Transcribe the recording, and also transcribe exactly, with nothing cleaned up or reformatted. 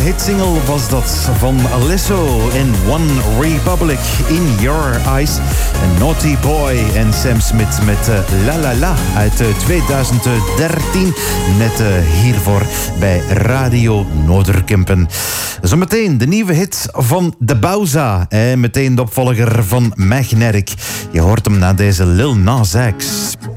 hitsingle was dat van Alesso in One Republic, In Your Eyes. En Naughty Boy en Sam Smith met uh, La La La uit uh, twintig dertien. Net uh, hiervoor bij Radio Noorderkempen. Zometeen de nieuwe hit van De Bauza. Eh, meteen de opvolger van Magnetic. Je hoort hem na deze Lil Nas X.